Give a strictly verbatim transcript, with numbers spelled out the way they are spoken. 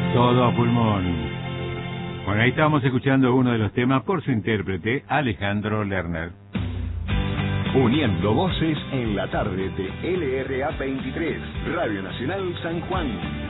Todo a pulmón. Bueno, ahí estábamos escuchando uno de los temas por su intérprete, Alejandro Lerner. Uniendo voces en la tarde de L R A veintitrés, Radio Nacional San Juan.